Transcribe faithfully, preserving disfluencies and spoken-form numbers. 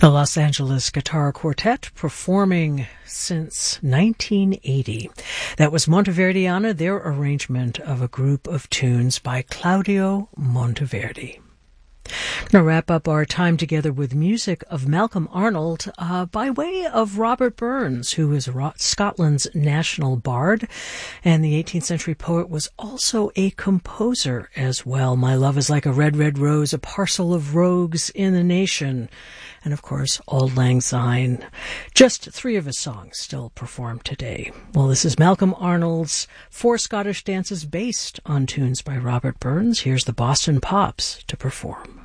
The Los Angeles Guitar Quartet, performing since nineteen eighty. That was Monteverdiana, their arrangement of a group of tunes by Claudio Monteverdi. I'm going to wrap up our time together with music of Malcolm Arnold uh, by way of Robert Burns, who is Scotland's national bard, and the eighteenth century poet was also a composer as well. My love is like a red, red rose, a parcel of rogues in the nation. And of course, Auld Lang Syne. Just three of his songs still performed today. Well, this is Malcolm Arnold's four Scottish dances based on tunes by Robert Burns. Here's the Boston Pops to perform.